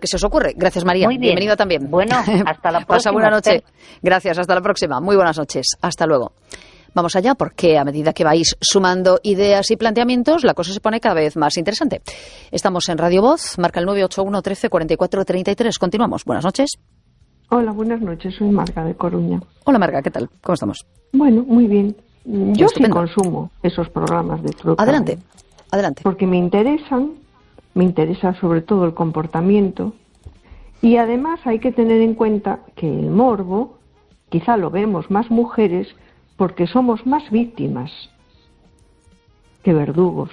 que se os ocurre. Gracias, María. Muy bien. Bienvenida también. Bueno, hasta la próxima. Pasa buena noche. Gracias, hasta la próxima. Muy buenas noches. Hasta luego. Vamos allá, porque a medida que vais sumando ideas y planteamientos, la cosa se pone cada vez más interesante. Estamos en Radio Voz, marca el 981 13 44 33. Continuamos. Buenas noches. Hola, buenas noches. Soy Marga de Coruña. Hola, Marga, ¿qué tal? ¿Cómo estamos? Bueno, muy bien. Yo sí Estupendo. consumo esos programas de True Crime. Adelante, adelante. Porque me interesa sobre todo el comportamiento, y además hay que tener en cuenta que el morbo quizá lo vemos más mujeres porque somos más víctimas que verdugos.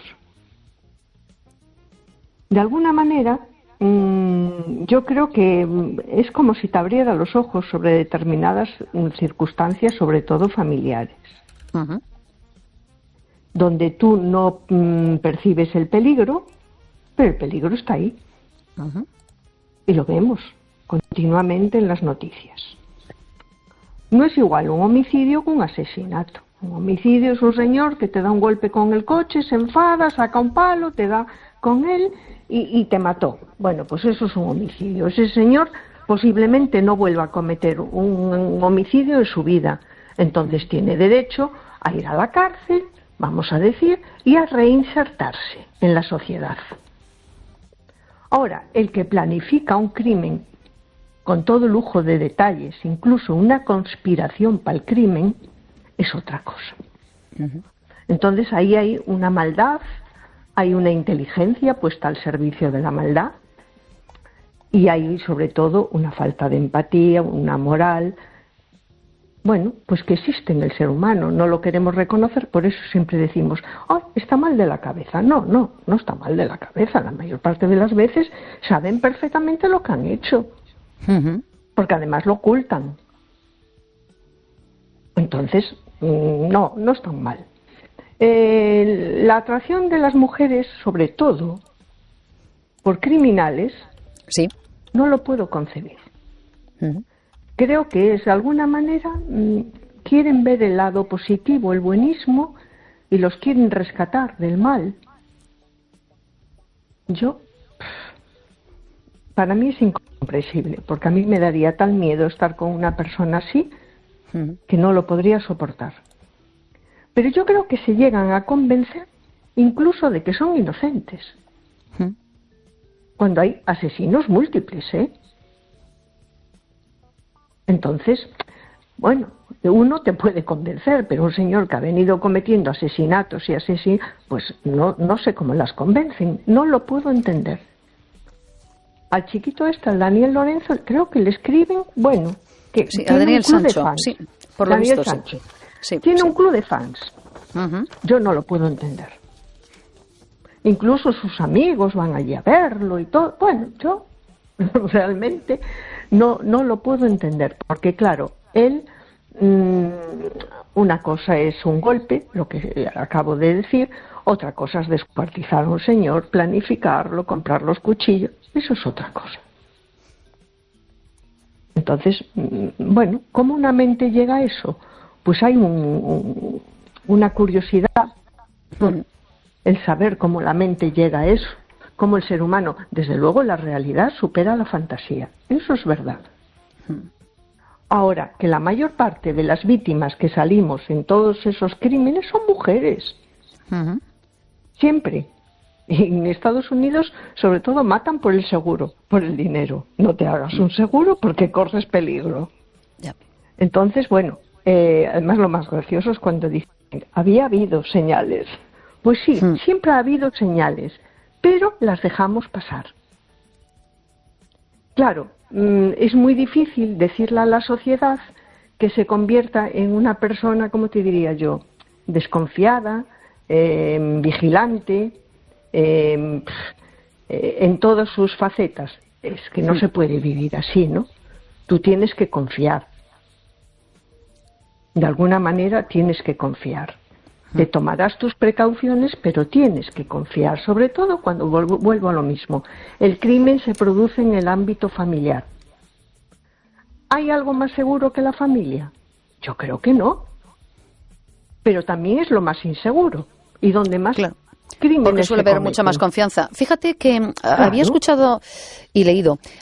De alguna manera, yo creo que es como si te abriera los ojos sobre determinadas circunstancias, sobre todo familiares, donde tú no percibes el peligro, pero el peligro está ahí. Y lo vemos continuamente en las noticias. No es igual un homicidio que un asesinato. Un homicidio es un señor que te da un golpe con el coche, se enfada, saca un palo, te da con él y te mató. Bueno, pues eso es un homicidio. Ese señor posiblemente no vuelva a cometer un homicidio en su vida. Entonces tiene derecho a ir a la cárcel, vamos a decir, y a reinsertarse en la sociedad. Ahora, el que planifica un crimen con todo lujo de detalles, incluso una conspiración para el crimen, es otra cosa. Entonces ahí hay una maldad, hay una inteligencia puesta al servicio de la maldad, y hay sobre todo una falta de empatía, una moral, bueno, pues que existe en el ser humano. No lo queremos reconocer, por eso siempre decimos, oh, está mal de la cabeza. No está mal de la cabeza. La mayor parte de las veces saben perfectamente lo que han hecho, porque además lo ocultan. Entonces, no están mal. La atracción de las mujeres, sobre todo por criminales, sí, no lo puedo concebir. Creo que es, de alguna manera, quieren ver el lado positivo, el buenismo, y los quieren rescatar del mal. Para mí es incomprensible, porque a mí me daría tal miedo estar con una persona así que no lo podría soportar. Pero yo creo que se llegan a convencer incluso de que son inocentes. Cuando hay asesinos múltiples, Entonces, bueno, uno te puede convencer, pero un señor que ha venido cometiendo asesinatos y pues no sé cómo las convencen, no lo puedo entender. Al chiquito al Daniel Lorenzo, creo que le escriben, bueno, que sí, tiene a Daniel un club Sancho, de fans. sí, por lo Daniel visto, Sancho. Sí, tiene un club de fans. Yo no lo puedo entender. Incluso sus amigos van allí a verlo y todo. Bueno, yo realmente no lo puedo entender, porque claro, él, una cosa es un golpe, lo que acabo de decir, otra cosa es descuartizar a un señor, planificarlo, comprar los cuchillos, eso es otra cosa. Entonces, bueno, ¿cómo una mente llega a eso? Pues hay una curiosidad por el saber cómo la mente llega a eso, cómo el ser humano, desde luego la realidad supera la fantasía, eso es verdad. Ahora, que la mayor parte de las víctimas que salimos en todos esos crímenes son mujeres, siempre. Y en Estados Unidos, sobre todo, matan por el seguro, por el dinero. No te hagas un seguro porque corres peligro. Entonces, bueno, además lo más gracioso es cuando dicen, había habido señales. Pues sí, siempre ha habido señales, pero las dejamos pasar. Claro, es muy difícil decirle a la sociedad que se convierta en una persona, ¿cómo te diría yo?, desconfiada, vigilante, en todas sus facetas. Es que no se puede vivir así, ¿no? Tú tienes que confiar. De alguna manera tienes que confiar. Te tomarás tus precauciones, pero tienes que confiar, sobre todo cuando vuelvo a lo mismo. El crimen se produce en el ámbito familiar. ¿Hay algo más seguro que la familia? Yo creo que no. Pero también es lo más inseguro y donde más crímenes porque suele haber mucha más confianza. Fíjate que había escuchado y leído